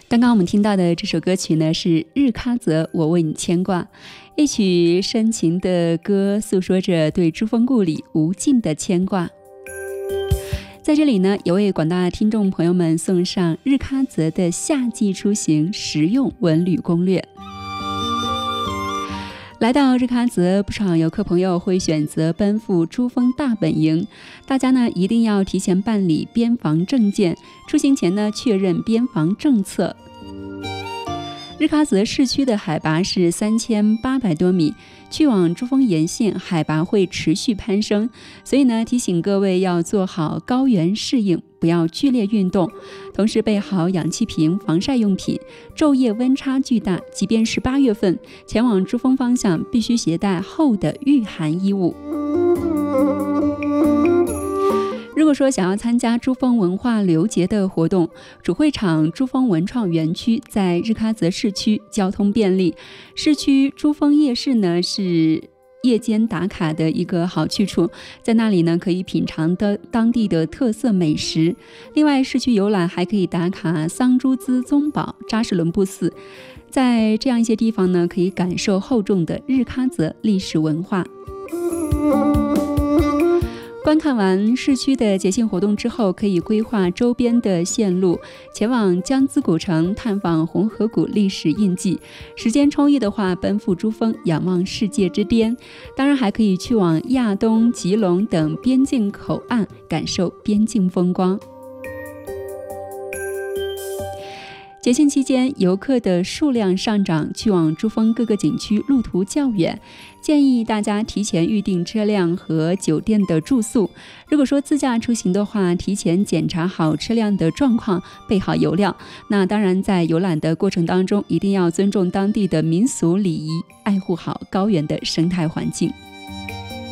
刚刚我们听到的这首歌曲呢，是日喀则我为你牵挂，一曲深情的歌，诉说着对珠峰故里无尽的牵挂。在这里呢，也为广大听众朋友们送上日喀则的夏季出行实用文旅攻略。来到日喀则，不少游客朋友会选择奔赴珠峰大本营，大家呢一定要提前办理边防证件，出行前呢确认边防政策。日喀则市区的海拔是3800多米，去往珠峰沿线海拔会持续攀升，所以呢提醒各位要做好高原适应，不要剧烈运动，同时备好氧气瓶、防晒用品。昼夜温差巨大，即便是8月份，前往珠峰方向必须携带厚的御寒衣物。如果说想要参加珠峰文化流节的活动，主会场珠峰文创园区在日喀则市区，交通便利。市区珠峰夜市呢是夜间打卡的一个好去处，在那里呢可以品尝的当地的特色美食。另外，市区游览还可以打卡桑珠孜宗堡、扎什伦布寺，在这样一些地方呢，可以感受厚重的日喀则历史文化。观看完市区的节庆活动之后，可以规划周边的线路，前往江孜古城探访红河谷历史印记。时间充裕的话，奔赴珠峰仰望世界之巅。当然还可以去往亚东、吉隆等边境口岸，感受边境风光。节庆期间，游客的数量上涨，去往珠峰各个景区路途较远，建议大家提前预订车辆和酒店的住宿。如果说自驾出行的话，提前检查好车辆的状况，备好油料。那当然，在游览的过程当中，一定要尊重当地的民俗礼仪，爱护好高原的生态环境。